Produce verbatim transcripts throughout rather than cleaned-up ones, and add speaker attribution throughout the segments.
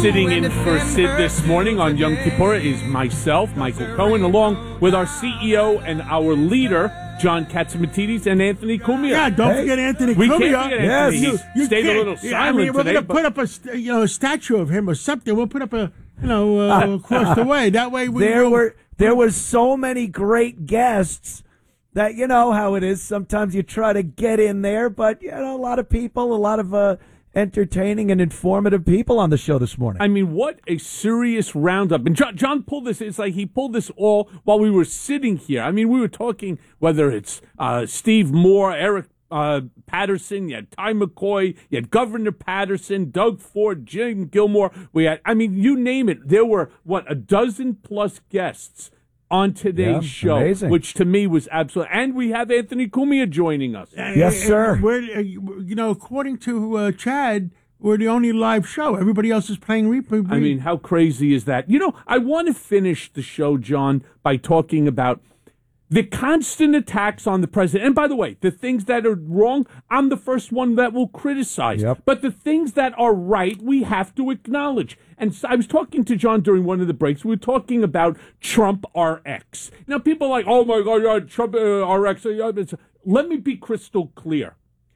Speaker 1: Sitting in for Sid this morning on Yom Kippur is myself, Michael Cohen, along with our C E O and our leader, John Katsimatidis, and Anthony Cumia.
Speaker 2: Yeah, don't
Speaker 1: hey.
Speaker 2: forget Anthony
Speaker 1: we
Speaker 2: Cumia.
Speaker 1: We can't forget Anthony.
Speaker 2: Yes.
Speaker 1: He
Speaker 2: You, you
Speaker 1: stayed
Speaker 2: can't.
Speaker 1: a little
Speaker 2: Yeah,
Speaker 1: silent
Speaker 2: I mean, we're
Speaker 1: today.
Speaker 2: going to put up a st- you know a statue of him or something. We'll put up a you know uh, across the way. That way we
Speaker 3: there
Speaker 2: will,
Speaker 3: were there were so many great guests that you know how it is. Sometimes you try to get in there, but you know a lot of people, a lot of uh, entertaining and informative people on the show this morning.
Speaker 1: I mean, what a serious roundup. And John, John pulled this, it's like he pulled this all while we were sitting here. I mean, we were talking whether it's uh, Steve Moore, Eric uh, Patterson, you had Ty McCoy, you had Governor Patterson, Doug Ford, Jim Gilmore. We had, I mean, you name it. There were, what, a dozen plus guests on today's
Speaker 3: yeah,
Speaker 1: show,
Speaker 3: amazing.
Speaker 1: Which to me was absolutely, and we have Anthony Cumia joining us.
Speaker 3: Yes, sir.
Speaker 2: We're, you know, according to uh, Chad, we're the only live show. Everybody else is playing replay.
Speaker 1: I mean, how crazy is that? You know, I want to finish the show, John, by talking about the constant attacks on the president. And by the way, the things that are wrong, I'm the first one that will criticize.
Speaker 3: Yep.
Speaker 1: But the things that are right, we have to acknowledge. And so I was talking to John during one of the breaks. We were talking about Trump R X. Now, people are like, oh, my God, yeah, Trump uh, R X. Let me be crystal clear.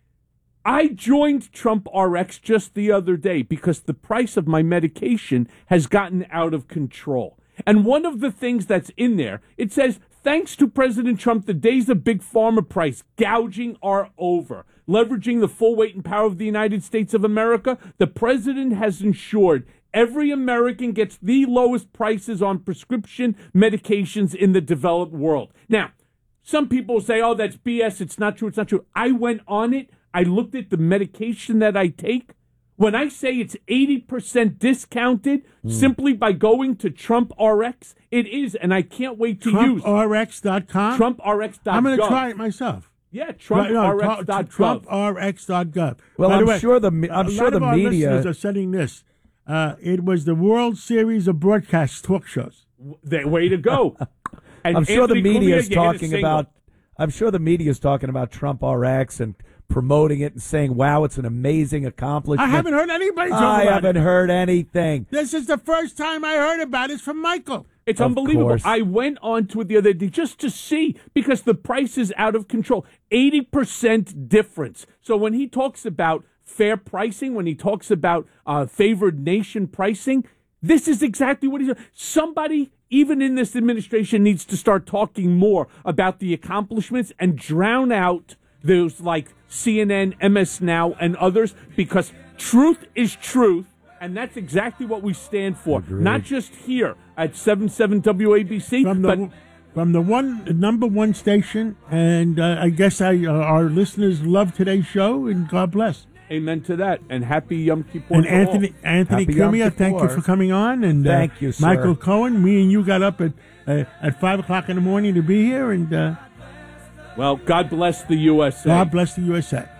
Speaker 1: I joined Trump R X just the other day because the price of my medication has gotten out of control. And one of the things that's in there, it says, thanks to President Trump, the days of big pharma price gouging are over. Leveraging the full weight and power of the United States of America, the president has ensured every American gets the lowest prices on prescription medications in the developed world. Now, some people say, oh, that's B S. It's not true. It's not true. I went on it. I looked at the medication that I take. When I say it's eighty percent discounted mm. simply by going to Trump R X, it is, and I can't wait to
Speaker 2: Trump
Speaker 1: use
Speaker 2: R X dot com.
Speaker 1: Trump R X dot gov.
Speaker 2: I'm going to try it myself.
Speaker 1: Yeah, Trump R X dot gov.
Speaker 2: Trump R X dot gov.
Speaker 3: Well,
Speaker 2: By the
Speaker 3: I'm
Speaker 2: way,
Speaker 3: sure the I'm
Speaker 2: a
Speaker 3: sure
Speaker 2: lot
Speaker 3: the
Speaker 2: of our
Speaker 3: media
Speaker 2: listeners are sending this. Uh, it was the World Series of Broadcast talk shows.
Speaker 1: The way to go. And
Speaker 3: I'm sure
Speaker 1: Anthony
Speaker 3: the media
Speaker 1: Cumia,
Speaker 3: is
Speaker 1: you hit a
Speaker 3: talking
Speaker 1: single.
Speaker 3: about. I'm sure the media is talking about Trump R X and promoting it and saying, "Wow, it's an amazing accomplishment."
Speaker 2: I haven't heard anybody talk
Speaker 3: I
Speaker 2: about
Speaker 3: haven't
Speaker 2: it.
Speaker 3: heard anything.
Speaker 2: This is the first time I heard about it from Michael.
Speaker 1: It's
Speaker 3: Of
Speaker 1: unbelievable.
Speaker 3: course.
Speaker 1: I went on to it the other day just to see because the price is out of control. eighty percent difference. So when he talks about fair pricing, when he talks about uh, favored nation pricing, this is exactly what he's doing. Somebody, even in this administration, needs to start talking more about the accomplishments and drown out those like C N N, M S Now, and others, because truth is truth, and that's exactly what we stand for.
Speaker 3: Agreed.
Speaker 1: Not just here at seven seven W A B C,
Speaker 2: From the,
Speaker 1: but
Speaker 2: from the one the number one station, and uh, I guess I uh, our listeners love today's show, and God bless.
Speaker 1: amen to that. And happy Yom Kippur.
Speaker 2: And
Speaker 1: to
Speaker 2: Anthony
Speaker 1: all.
Speaker 2: Anthony
Speaker 3: Happy Yom
Speaker 2: Cumia, thank you
Speaker 3: Kippur.
Speaker 2: for coming on, and uh,
Speaker 3: Thank you, sir.
Speaker 2: Michael Cohen. Me and you got up at uh, at five o'clock in the morning to be here, and uh,
Speaker 1: Well, God bless the U S A.
Speaker 2: God bless the U S A.